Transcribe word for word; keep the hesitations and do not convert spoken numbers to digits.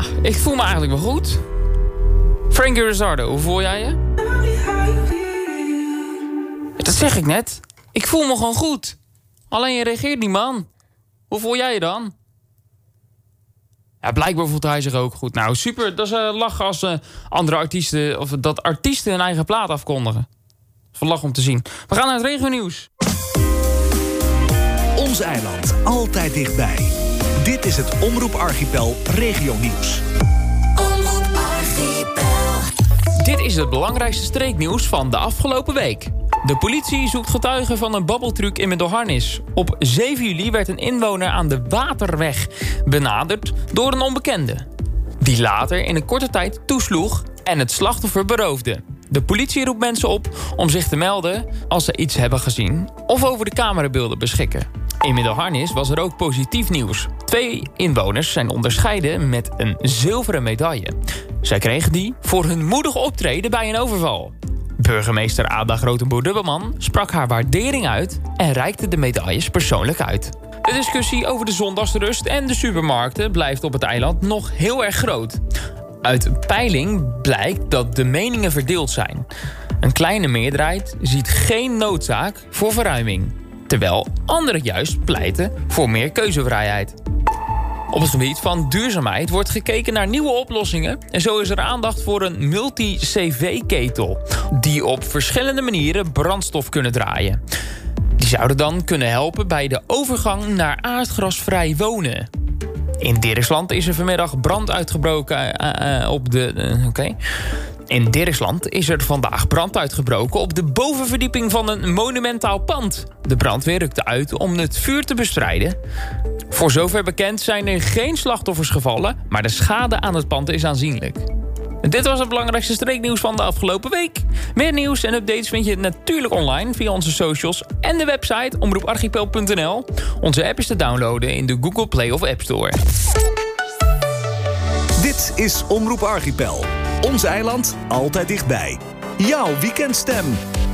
ik voel me eigenlijk wel goed. Frankie Rizzardo, hoe voel jij je? Dat zeg ik net. Ik voel me gewoon goed. Alleen je reageert niet, man. Hoe voel jij je dan? Ja, blijkbaar voelt hij zich ook goed. Nou, super. Dat is uh, lachen als uh, andere artiesten... of dat artiesten hun eigen plaat afkondigen. Dat is lachen om te zien. We gaan naar het regionieuws. Ons eiland, altijd dichtbij. Dit is het Omroep Archipel regionieuws. Omroep Archipel. Dit is het belangrijkste streeknieuws van de afgelopen week. De politie zoekt getuigen van een babbeltruc in Middelharnis. Op zeven juli werd een inwoner aan de Waterweg benaderd door een onbekende, die later in een korte tijd toesloeg en het slachtoffer beroofde. De politie roept mensen op om zich te melden als ze iets hebben gezien of over de camerabeelden beschikken. In Middelharnis was er ook positief nieuws. Twee inwoners zijn onderscheiden met een zilveren medaille. Zij kregen die voor hun moedig optreden bij een overval. Burgemeester Ada Grotenboer-Dubbelman sprak haar waardering uit en reikte de medailles persoonlijk uit. De discussie over de zondagsrust en de supermarkten blijft op het eiland nog heel erg groot. Uit een peiling blijkt dat de meningen verdeeld zijn. Een kleine meerderheid ziet geen noodzaak voor verruiming, terwijl anderen juist pleiten voor meer keuzevrijheid. Op het gebied van duurzaamheid wordt gekeken naar nieuwe oplossingen. En zo is er aandacht voor een multi-C V-ketel... die op verschillende manieren brandstof kunnen draaien. Die zouden dan kunnen helpen bij de overgang naar aardgrasvrij wonen. In Dirksland is er vanmiddag brand uitgebroken uh, uh, op de... Uh, Oké. Okay. In Dirksland is er vandaag brand uitgebroken op de bovenverdieping van een monumentaal pand. De brandweer rukte uit om het vuur te bestrijden. Voor zover bekend zijn er geen slachtoffers gevallen, maar de schade aan het pand is aanzienlijk. Dit was het belangrijkste streeknieuws van de afgelopen week. Meer nieuws en updates vind je natuurlijk online via onze socials en de website omroep archipel punt n l. Onze app is te downloaden in de Google Play of App Store. Dit is Omroep Archipel. Ons eiland, altijd dichtbij. Jouw weekendstem.